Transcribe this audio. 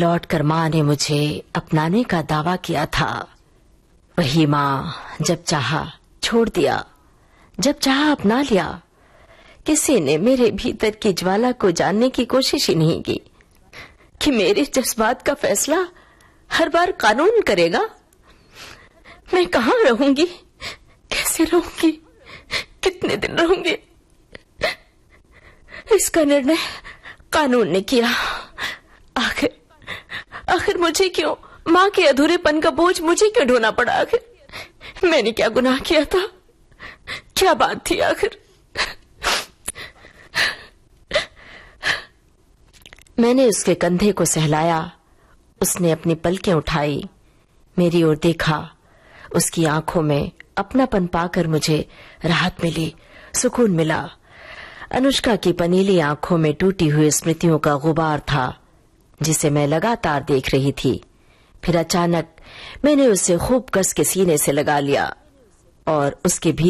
लौटकर माँ ने मुझे अपनाने का दावा किया था। वही माँ जब चाहा छोड़ दिया, जब चाहा अपना लिया। किसी ने मेरे भीतर की ज्वाला को जानने की कोशिश ही नहीं की कि मेरे जज्बात का फैसला हर बार कानून करेगा। मैं कहाँ रहूंगी, कैसे रहूंगी, कितने दिन रहूंगी, इसका निर्णय कानून ने किया। आखिर मुझे क्यों, माँ के अधूरेपन का बोझ मुझे क्यों ढोना पड़ा? आखिर मैंने क्या गुनाह किया था, क्या बात थी आखिर? मैंने उसके कंधे को सहलाया। उसने अपनी पलकें उठाई, मेरी ओर देखा। उसकी आंखों में अपनापन पाकर मुझे राहत मिली, सुकून मिला। अनुष्का की पनीली आंखों में टूटी हुई स्मृतियों का गुबार था जिसे मैं लगातार देख रही थी। फिर अचानक मैंने उसे खूब कस के सीने से लगा लिया और उसके भीतर